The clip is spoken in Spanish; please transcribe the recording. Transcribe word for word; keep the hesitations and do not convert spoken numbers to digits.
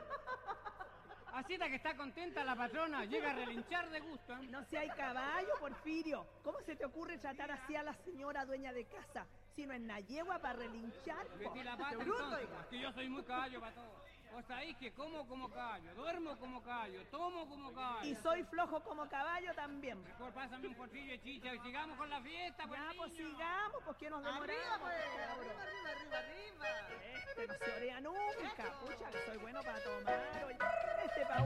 Así está que está contenta la patrona, llega a relinchar de gusto. ¿eh? No si hay caballo, Porfirio. ¿Cómo se te ocurre tratar así a la señora dueña de casa? Si no es na yegua para relinchar. Metí la pata entonces, pues, que yo soy muy caballo para todo. Vos sabéis que como como caballo, duermo como caballo, tomo como caballo. Y soy flojo como caballo también. Mejor pásame un portillo de chicha y sigamos con la fiesta, pues. Ya, niño. pues sigamos, pues que nos demoramos. Arriba, pues. Arriba, arriba, arriba, arriba. Este no se orea nunca. Pucha, que soy bueno para tomar. Oye, este pa'